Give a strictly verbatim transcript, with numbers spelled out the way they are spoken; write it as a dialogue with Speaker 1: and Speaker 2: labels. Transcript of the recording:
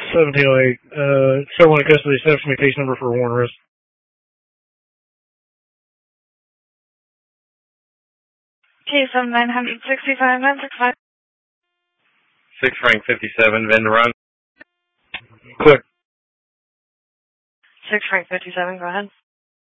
Speaker 1: seventeen oh eight. Uh, someone in custody, set up to me case number for warrant arrest.
Speaker 2: Case of nine sixty-five, nine sixty-five.
Speaker 3: Six Frank fifty-seven, vendor run.
Speaker 1: Click.
Speaker 2: Six Frank fifty-seven, go ahead.